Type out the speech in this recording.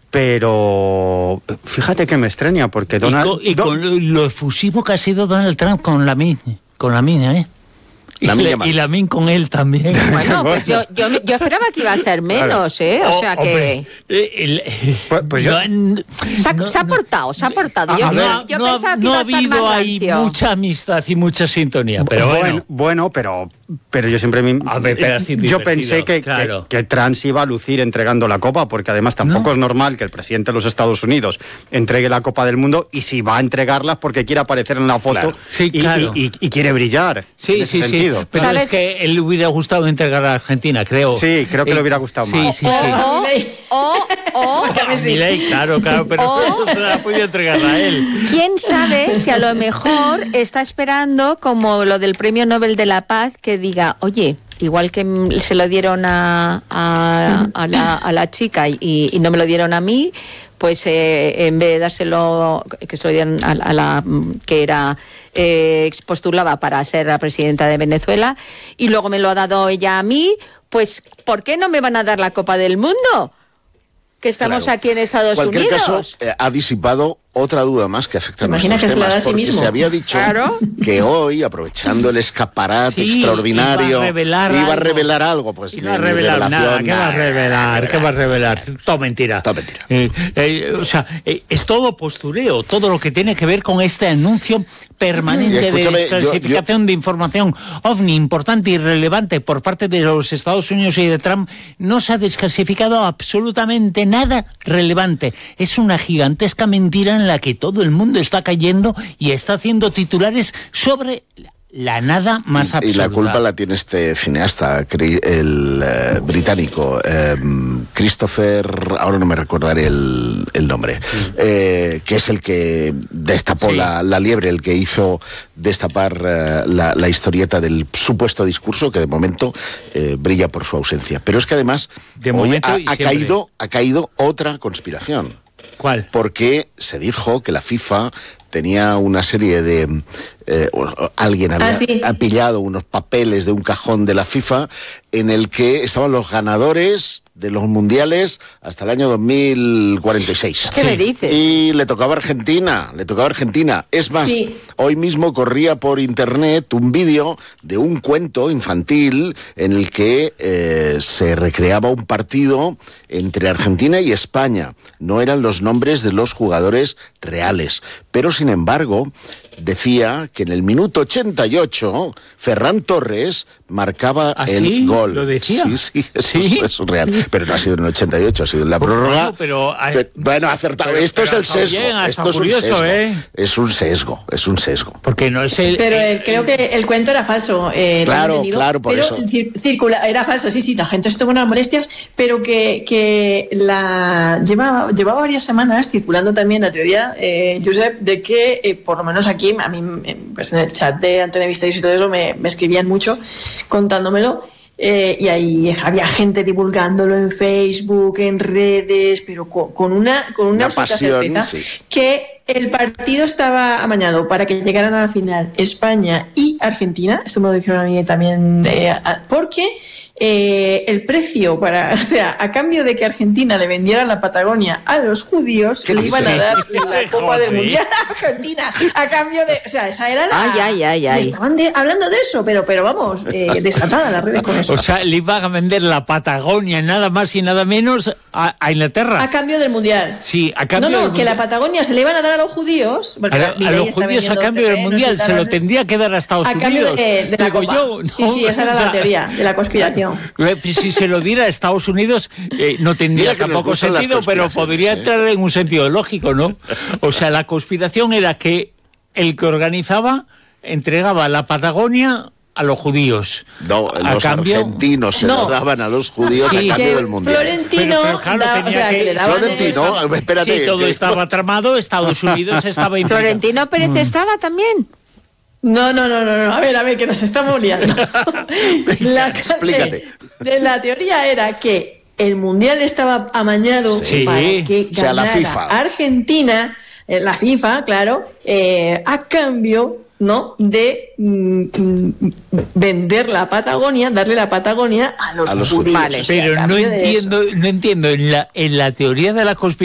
Pero fíjate que me extraña, porque Donald... con lo efusivo que ha sido Donald Trump con Lamine, ¿eh? Y Lamine con él también. Bueno, pues yo esperaba que iba a ser menos, ¿eh? O sea que... Se ha portado. Yo pensaba que iba a estar no ha más habido ahí rancio. mucha amistad y mucha sintonía, pero bueno, pero yo siempre yo pensé que Trump se iba a lucir entregando la copa, porque además tampoco es normal que el presidente de los Estados Unidos entregue la Copa del Mundo, y si va a entregarlas porque quiere aparecer en la foto y quiere brillar. Sí. Pero ¿sabes? Es que él le hubiera gustado entregar a Argentina, creo. Sí, creo que le hubiera gustado más. Sí. Milei, claro, pero no se la ha podido entregar a él. ¿Quién sabe si a lo mejor está esperando, como lo del Premio Nobel de la Paz, que diga, oye, igual que se lo dieron a la chica y no me lo dieron a mí, pues en vez de dárselo, que se lo dieron a la que era postulaba para ser la presidenta de Venezuela, y luego me lo ha dado ella a mí, pues ¿por qué no me van a dar la Copa del Mundo? Que estamos aquí en Estados Unidos. En cualquier caso, ha disipado otra duda más que afecta a nuestros temas, porque se había dicho que hoy, aprovechando el escaparate extraordinario, iba a revelar algo. Pues no ha revelado nada. ¿Qué va a revelar? Todo mentira. O sea, es todo postureo, todo lo que tiene que ver con este anuncio permanente de desclasificación de información ovni importante y relevante por parte de los Estados Unidos y de Trump. No se ha desclasificado absolutamente nada relevante. Es una gigantesca mentira en la que todo el mundo está cayendo y está haciendo titulares sobre la nada más absoluta. Y la culpa la tiene este cineasta, el británico, Christopher, ahora no me recordaré el nombre, que es el que destapó la liebre, el que hizo destapar la historieta del supuesto discurso, que de momento brilla por su ausencia. Pero es que además hoy ha caído otra conspiración. ¿Cuál? Porque se dijo que la FIFA tenía una serie de... alguien ha pillado unos papeles de un cajón de la FIFA en el que estaban los ganadores de los mundiales hasta el año 2046. ¿Qué me dices? Y le tocaba a Argentina. Es más, hoy mismo corría por internet un vídeo de un cuento infantil en el que se recreaba un partido entre Argentina y España. No eran los nombres de los jugadores reales, pero sin embargo decía que en el minuto 88 Ferran Torres marcaba el gol. ¿Lo decía? Sí, eso es real. Pero no ha sido en el 88, ha sido en la prórroga. Bueno, acertado. Esto es el sesgo. Esto es curioso, un sesgo. Es un sesgo. Porque no es el... Pero creo que el cuento era falso. Claro, por pero eso. Era falso, sí, la gente se tomó unas molestias, pero que llevaba varias semanas circulando también la teoría, Josep, de que por lo menos aquí, a mí, pues en el chat de Antena Visteis y todo eso me escribían mucho contándomelo, y ahí había gente divulgándolo en Facebook, en redes, pero con una pasión, certeza, que el partido estaba amañado para que llegaran a la final España y Argentina. Esto me lo dijeron a mí también, porque el precio a cambio de que Argentina le vendiera la Patagonia a los judíos, le iban a dar la Copa del Mundial a Argentina a cambio de, esa era la... Ay. Estaban hablando de eso, pero vamos, desatada las redes con eso. O sea, le iban a vender la Patagonia nada más y nada menos a Inglaterra. A cambio del Mundial. Sí, a cambio del Mundial. Que la Patagonia se le iban a dar a los judíos. A los judíos a cambio del Mundial, se lo tendría que dar a Estados Unidos. A cambio de la Copa. Sí, esa era la teoría de la conspiración. Si se lo diera a Estados Unidos, no tendría tampoco sentido, pero podría entrar en un sentido lógico, ¿no? O sea, la conspiración era que el que organizaba entregaba la Patagonia a los judíos. No, los argentinos se lo daban a los judíos a cambio del Mundial. Florentino, espérate. Sí, todo estaba tramado, Estados Unidos estaba implicado. ¿Florentino Pérez estaba también? No, a ver, que nos estamos liando. Explícate. La teoría era que el Mundial estaba amañado para que ganara la FIFA. Argentina, la FIFA, claro, a cambio, ¿no?, de vender la Patagonia, darle la Patagonia a los judíos. Pero no entiendo en la teoría de la conspiración.